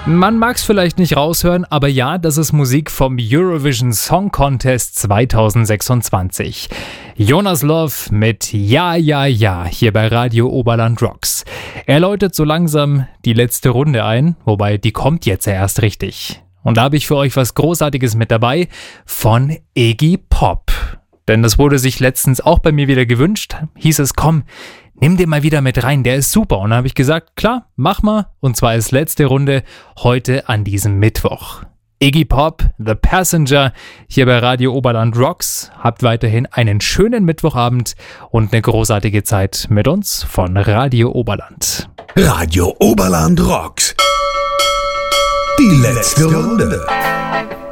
Man mag es vielleicht nicht raushören, aber ja, das ist Musik vom Eurovision Song Contest 2026. Jonas Love mit Ja, ja, ja hier bei Radio Oberland Rocks. Er läutet so langsam die letzte Runde ein, wobei die kommt jetzt ja erst richtig. Und da habe ich für euch was Großartiges mit dabei von Iggy Pop. Denn das wurde sich letztens auch bei mir wieder gewünscht. Hieß es, komm, nimm den mal wieder mit rein, der ist super. Und da habe ich gesagt, klar, mach mal. Und zwar als letzte Runde heute an diesem Mittwoch. Iggy Pop, The Passenger, hier bei Radio Oberland Rocks. Habt weiterhin einen schönen Mittwochabend und eine großartige Zeit mit uns von Radio Oberland. Radio Oberland Rocks. Die letzte Runde.